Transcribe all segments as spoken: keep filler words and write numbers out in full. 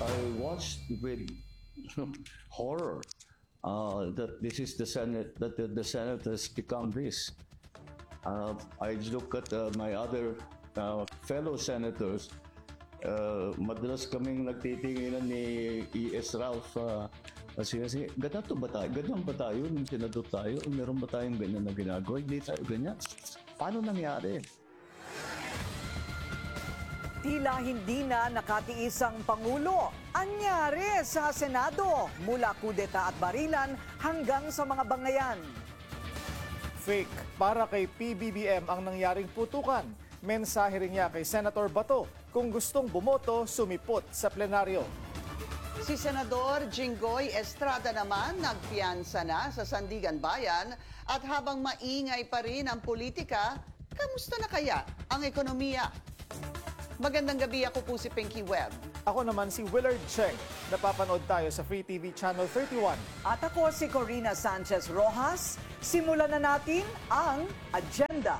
I watched with horror uh, that this is the Senate, that the, the Senate has become this. Uh, I look at uh, my other uh, fellow senators. Uh, madalas kaming nagtitinginan ni E S. Ralph uh, kasi kasi, ganito ba tayo? Ganyan ba tayo nung senador tayo? Meron ba tayong ganyan na ginagawa? Hindi tayo ganyan. Paano nangyari? Tila hindi na nakatiis ang Pangulo. Anyari sa Senado mula kudeta at barilan hanggang sa mga bangayan. Fake para kay P B B M ang nangyaring putukan. Mensahe rin niya kay Senator Bato kung gustong bumoto, sumipot sa plenaryo. Si Senador Jinggoy Estrada naman nagpiyansa na sa Sandigan Bayan at habang maingay pa rin ang politika, kamusta na kaya ang ekonomiya? Magandang gabi, ako po si Pinky Webb. Ako naman si Willard Cheng. Napapanood tayo sa Free T V Channel thirty-one. At ako si Corina Sanchez Rojas. Simulan na natin ang agenda.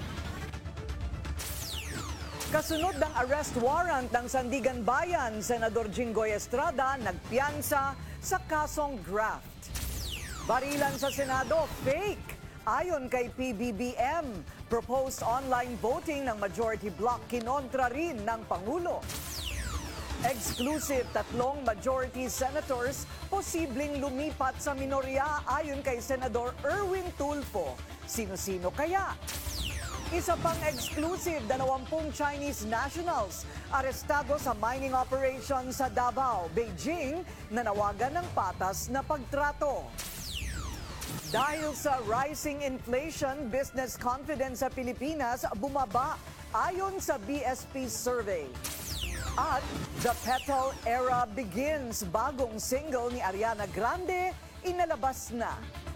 Kasunod ng arrest warrant ng Sandigan Bayan, Senador Jinggoy Estrada nagpiyansa sa kasong graft. Barilan sa Senado, fake. Ayon kay P B B M, proposed online voting ng majority bloc kinontra rin ng Pangulo. Exclusive tatlong majority senators posibleng lumipat sa minorya ayon kay Senador Erwin Tulfo. Sino-sino kaya? Isa pang exclusive, dalawampung Chinese nationals arestado sa mining operation sa Davao, Beijing, nanawagan ng patas na pagtrato. Dahil sa rising inflation, business confidence sa Pilipinas bumaba ayon sa B S P survey. At The Petal Era Begins, bagong single ni Ariana Grande, inalabas na.